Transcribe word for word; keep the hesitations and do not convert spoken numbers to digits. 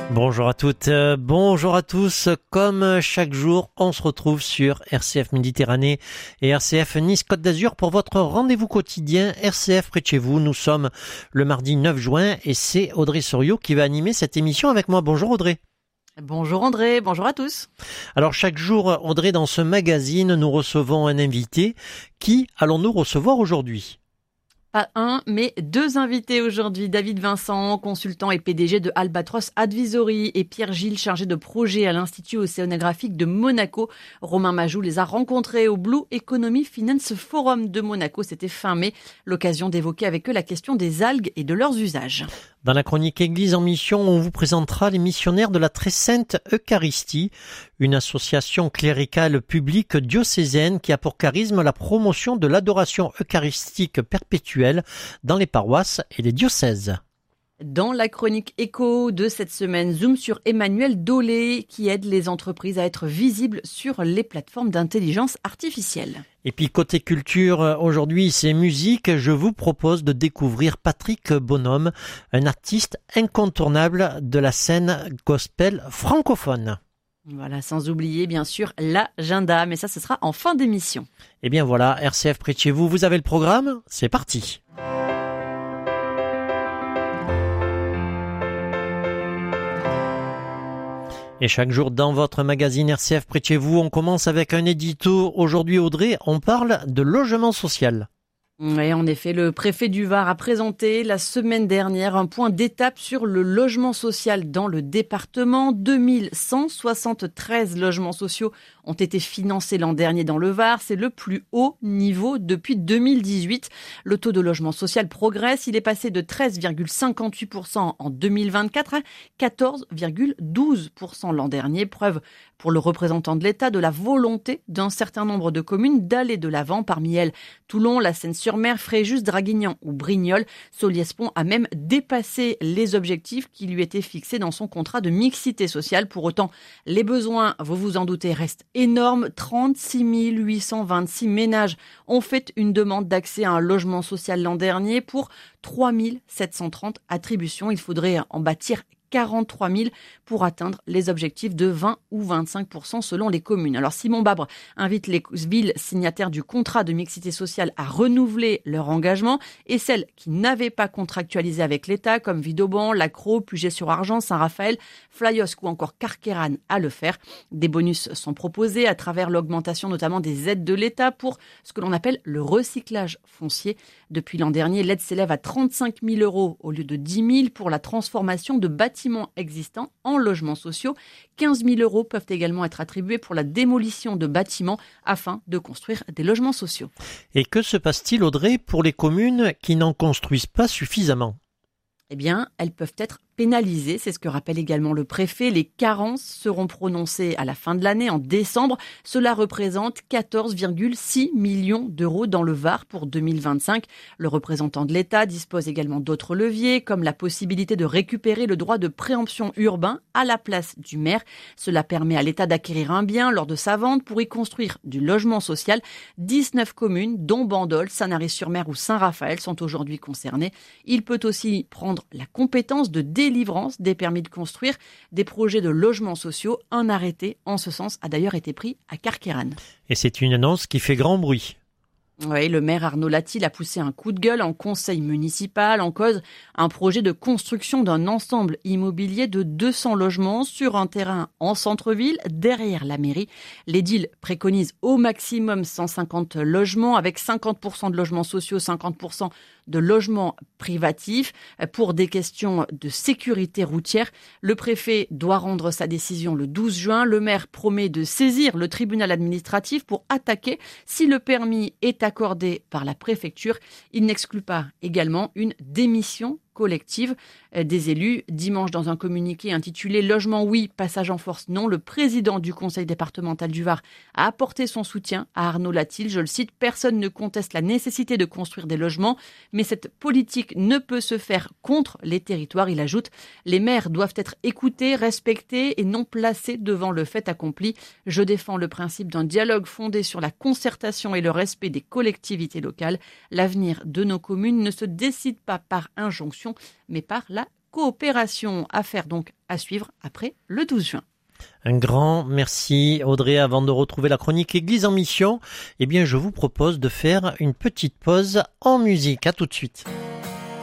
Bonjour à toutes, euh, bonjour à tous. Comme chaque jour, on se retrouve sur R C F Méditerranée et R C F Nice Côte d'Azur pour votre rendez-vous quotidien R C F près de chez vous. Nous sommes le mardi neuf juin et c'est Audrey Soriot qui va animer cette émission avec moi. Bonjour Audrey. Bonjour André, bonjour à tous. Alors chaque jour, Audrey, dans ce magazine, nous recevons un invité. Qui allons-nous recevoir aujourd'hui ? Pas un, mais deux invités aujourd'hui. David Vincent, consultant et P D G de Albatros Advisory, et Pierre Gilles, chargé de projet à l'Institut océanographique de Monaco. Romain Majou les a rencontrés au Blue Economy Finance Forum de Monaco. C'était fin mai, l'occasion d'évoquer avec eux la question des algues et de leurs usages. Dans la chronique Église en mission, on vous présentera les missionnaires de la Très Sainte Eucharistie, une association cléricale publique diocésaine qui a pour charisme la promotion de l'adoration eucharistique perpétuelle dans les paroisses et les diocèses. Dans la chronique éco de cette semaine, zoom sur Emmanuel Dolé qui aide les entreprises à être visibles sur les plateformes d'intelligence artificielle. Et puis côté culture, aujourd'hui c'est musique. Je vous propose de découvrir Patrick Bonhomme, un artiste incontournable de la scène gospel francophone. Voilà, sans oublier bien sûr l'agenda, mais ça ce sera en fin d'émission. Et bien voilà, R C F près de chez vous, vous avez le programme, c'est parti. Et chaque jour dans votre magazine R C F près de chez vous, on commence avec un édito. Aujourd'hui, Audrey, on parle de logement social. Oui, en effet, le préfet du Var a présenté la semaine dernière un point d'étape sur le logement social dans le département. deux mille cent soixante-treize logements sociaux ont été financés l'an dernier dans le Var. C'est le plus haut niveau depuis deux mille dix-huit. Le taux de logement social progresse. Il est passé de treize virgule cinquante-huit pour cent en deux mille vingt-quatre à quatorze virgule douze pour cent l'an dernier. Preuve pour le représentant de l'État de la volonté d'un certain nombre de communes d'aller de l'avant. Parmi elles, Toulon, la Seine-sur-Mer, Fréjus, Draguignan ou Brignoles. Soliespont a même dépassé les objectifs qui lui étaient fixés dans son contrat de mixité sociale. Pour autant, les besoins, vous vous en doutez, restent énormes. trente-six mille huit cent vingt-six ménages ont fait une demande d'accès à un logement social l'an dernier pour trois mille sept cent trente attributions. Il faudrait en bâtir quarante-trois mille pour atteindre les objectifs de vingt ou vingt-cinq pour cent selon les communes. Alors Simon Babre invite les villes signataires du contrat de mixité sociale à renouveler leur engagement et celles qui n'avaient pas contractualisé avec l'État comme Vidauban, Lacroix, Puget-sur-Argent, Saint-Raphaël, Flyosque ou encore Carqueiranne à le faire. Des bonus sont proposés à travers l'augmentation notamment des aides de l'État pour ce que l'on appelle le recyclage foncier. Depuis l'an dernier, l'aide s'élève à trente-cinq mille euros au lieu de dix mille pour la transformation de bâtiments existants en logements sociaux. quinze mille euros peuvent également être attribués pour la démolition de bâtiments afin de construire des logements sociaux. Et que se passe-t-il, Audrey, pour les communes qui n'en construisent pas suffisamment ? Eh bien, elles peuvent être pénalisées, c'est ce que rappelle également le préfet. Les carences seront prononcées à la fin de l'année, en décembre. Cela représente quatorze virgule six millions d'euros dans le Var pour deux mille vingt-cinq. Le représentant de l'État dispose également d'autres leviers, comme la possibilité de récupérer le droit de préemption urbain à la place du maire. Cela permet à l'État d'acquérir un bien lors de sa vente pour y construire du logement social. dix-neuf communes, dont Bandol, Sanary-sur-Mer ou Saint-Raphaël, sont aujourd'hui concernées. Il peut aussi prendre la compétence de délivrance des permis de construire des projets de logements sociaux. Un arrêté en ce sens a d'ailleurs été pris à Carqueiranne. Et c'est une annonce qui fait grand bruit. Oui, le maire Arnaud Latil a poussé un coup de gueule en conseil municipal. En cause, un projet de construction d'un ensemble immobilier de deux cents logements sur un terrain en centre-ville, derrière la mairie. L'édile préconise au maximum cent cinquante logements, avec cinquante pour cent de logements sociaux, cinquante pour cent de logements privatifs. Pour des questions de sécurité routière, le préfet doit rendre sa décision le douze juin. Le maire promet de saisir le tribunal administratif pour attaquer si le permis est accordé par la préfecture. Il n'exclut pas également une démission collective des élus. Dimanche, dans un communiqué intitulé « Logement oui, passage en force non », le président du conseil départemental du Var a apporté son soutien à Arnaud Latil. Je le cite, « Personne ne conteste la nécessité de construire des logements, mais cette politique ne peut se faire contre les territoires ». Il ajoute « Les maires doivent être écoutés, respectés et non placés devant le fait accompli. Je défends le principe d'un dialogue fondé sur la concertation et le respect des collectivités locales. L'avenir de nos communes ne se décide pas par injonction, mais par la coopération. » Affaire donc à suivre après le douze juin. Un grand merci Audrey. Avant de retrouver la chronique Église en mission, eh bien je vous propose de faire une petite pause en musique. À tout de suite.